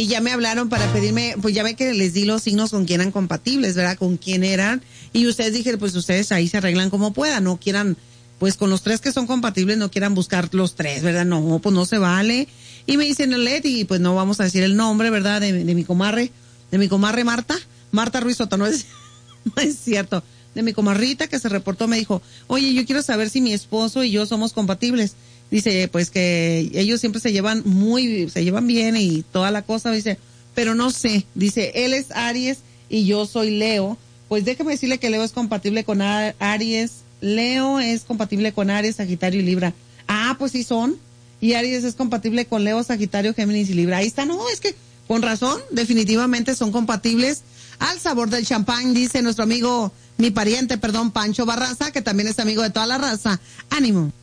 y ya me hablaron para pedirme, pues ya ve que les di los signos con quién eran compatibles, ¿verdad? Con quién eran, y ustedes dijeron, pues ustedes ahí se arreglan como puedan, no quieran, pues con los 3 que son compatibles no quieran buscar los 3, ¿verdad? No, pues no se vale. Y me dicen, Leti, pues no vamos a decir el nombre, ¿verdad? De mi comadre Marta Ruiz Soto, no es cierto. De mi comadrita que se reportó, me dijo, oye, yo quiero saber si mi esposo y yo somos compatibles. Dice, pues que ellos siempre se llevan bien y toda la cosa, dice, pero no sé, dice, él es Aries y yo soy Leo. Pues déjeme decirle que Leo es compatible con Aries, Leo es compatible con Aries, Sagitario y Libra. Ah, pues sí son. Y Aries es compatible con Leo, Sagitario, Géminis y Libra. Ahí está, no, es que con razón, definitivamente son compatibles. Al sabor del champán, dice nuestro amigo, mi pariente, Pancho Barraza, que también es amigo de toda la raza. Ánimo.